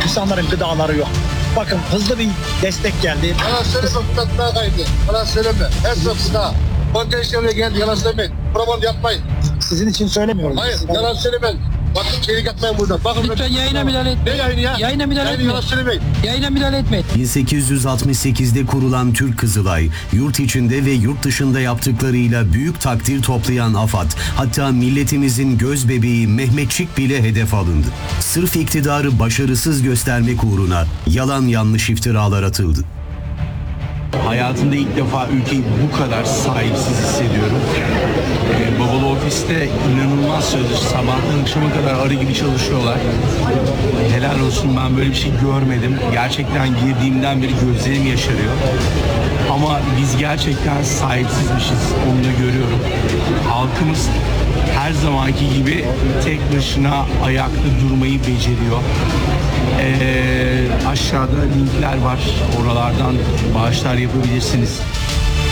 İnsanların gıdaları yok. Bakın hızlı bir destek geldi. Yalan söyleme, gıda kaydı. Yalan söyleme. Her sırf gıda. Kontenjanla geldi, yalan söylemeyin. Propaganda yapmayın. Sizin için söylemiyorum. Hayır, yalan söylemeyin. Bakın şeylik yapmayın burada. Bakın Lütfen yayına müdahale etmeyin. Ne yayını ya? Yayına müdahale etmeyin. Yalan söylemeyin. Yayına müdahale etmeyin. 1868'de kurulan Türk Kızılay, yurt içinde ve yurt dışında yaptıklarıyla büyük takdir toplayan AFAD, hatta milletimizin gözbebeği Mehmetçik bile hedef alındı. Sırf iktidarı başarısız göstermek uğruna yalan yanlış iftiralar atıldı. Hayatımda ilk defa ülkeyi bu kadar sahipsiz hissediyorum. Babalı ofiste inanılmaz sözlü. Sabahtan akşama kadar arı gibi çalışıyorlar. Helal olsun, ben böyle bir şey görmedim. Gerçekten girdiğimden beri gözlerim yaşarıyor. Ama biz gerçekten sahipsizmişiz. Onu da görüyorum. Halkımız her zamanki gibi tek başına ayakta durmayı beceriyor. Aşağıda linkler var. Oralardan bağışlar yapabilirsiniz.